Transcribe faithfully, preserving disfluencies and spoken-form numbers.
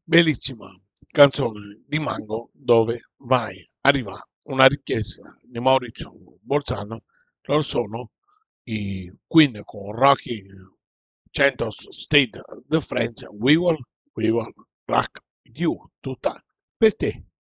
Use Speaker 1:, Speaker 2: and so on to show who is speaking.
Speaker 1: Bellissima canzone di Mango, Dove vai? Arriva una richiesta di Maurizio Bolzano. Loro sono i Queen con Rocky cento State the French. We will, we will rock you, tutta per te.